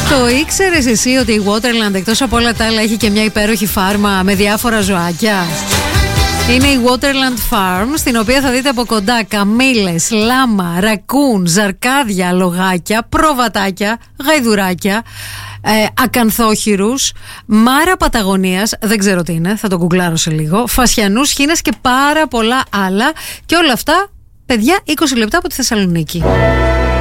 Το ήξερες εσύ ότι η Waterland εκτός από όλα τα άλλα έχει και μια υπέροχη φάρμα με διάφορα ζωάκια? Είναι η Waterland Farm, στην οποία θα δείτε από κοντά καμήλες, λάμα, ρακούν, ζαρκάδια, λογάκια, προβατάκια, γαϊδουράκια, ακανθόχειρους, μάρα Παταγωνίας, δεν ξέρω τι είναι, θα το γκουγκλάρω σε λίγο, φασιανούς, χήνες και πάρα πολλά άλλα. Και όλα αυτά, παιδιά, 20 λεπτά από τη Θεσσαλονίκη.